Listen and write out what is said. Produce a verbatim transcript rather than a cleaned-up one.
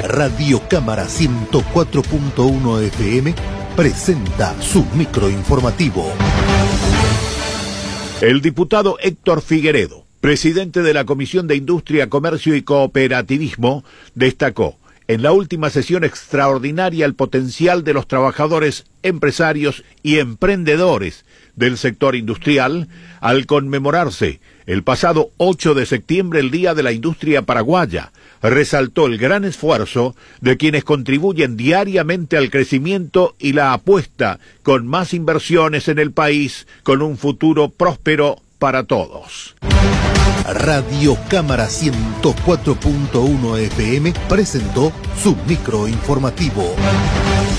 Radio Cámara ciento cuatro punto uno F M presenta su microinformativo. El diputado Héctor Figueredo, presidente de la Comisión de Industria, Comercio y Cooperativismo, destacó en la última sesión extraordinaria el potencial de los trabajadores, empresarios y emprendedores del sector industrial al conmemorarse el pasado ocho de septiembre el Día de la Industria Paraguaya. Resaltó el gran esfuerzo de quienes contribuyen diariamente al crecimiento y la apuesta con más inversiones en el país, con un futuro próspero para todos. Radio Cámara ciento cuatro punto uno F M presentó su microinformativo.